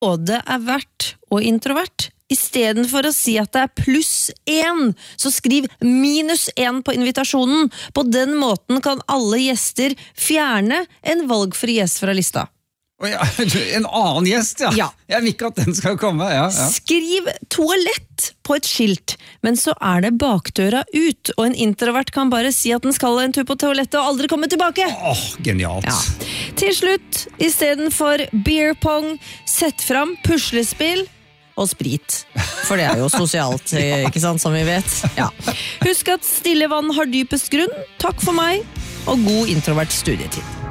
både vert og introvert. I stedet for å si at det +1, så skriv -1 på invitasjonen. På den måten kan alle gjester fjerne en valgfri gjest fra lista. En annen gjest, ja. Ja. Jeg vil ikke at den skal komme. Ja. Skriv toalett på et skilt, men så det bakdøra ut, og en introvert kan bare si at den skal en tur på toalettet og aldri komme tilbake. Genialt. Ja. Til slutt, i stedet for beer pong, sett fram puslespill og sprit. For det jo sosialt, ikke sant, som vi vet. Ja. Husk at stille vann har dypest grunn. Takk for meg, og god introvert studietid.